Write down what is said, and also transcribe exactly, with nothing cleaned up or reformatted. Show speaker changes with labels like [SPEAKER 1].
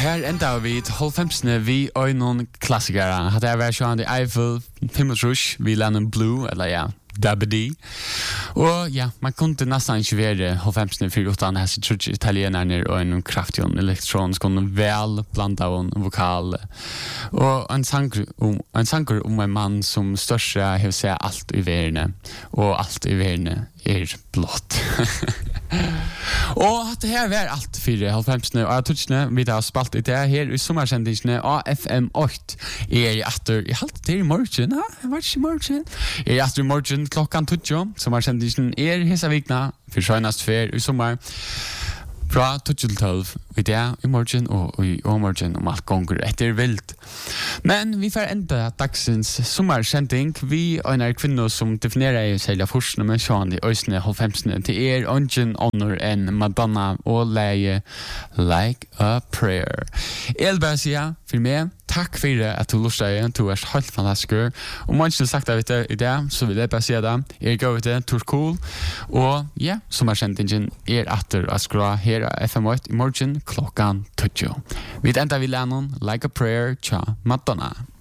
[SPEAKER 1] her enda vi halvfemsene vi og noen klassikere. Hadde jeg vært sånn i Eiffel, Pimmeltrush, vi Lennon Blue, eller ja, Dabba-Dee. Og ja, man kunne nesten ikke være halvfemsene for utan hese trutje italienerne og en kraftig elektronisk og vel blandet av en vokal. Og en sanger om, en sanger om en mann som største har sett alt i verden, og alt i verden er blått. Og det her var alt for halvfemsene og tutsene vi har spalt i det her i sommersendingene av F M åtte er i atter, jeg halte det er i morgen, ja, jeg var ikke i morgen er i atter i morgen klokkan tutjo sommersendingen er hessa vikna for skjønast fer i sommer fra tutjo til tolv vi det i morgen og i overmorgen om alt gonger etter vilt. Men vi får enda dagsens sommersending. Vi er en kvinner som definerer seg av forskene med sjån i øysene halvfemsene til er ungen honor enn Madonna og leie Like a Prayer. Jeg vil bare si for meg, takk for at du lustet igjen, du er helt fantastisk. Og om man ikke har sagt det i det, så vil jeg bare si det. Jeg går ut det, du er cool. Og ja, sommersendingen er etter å skra her av F M åtte i morgen klokkan tutjo. Vi enda vi lærer noen Like a Prayer tja Madonna.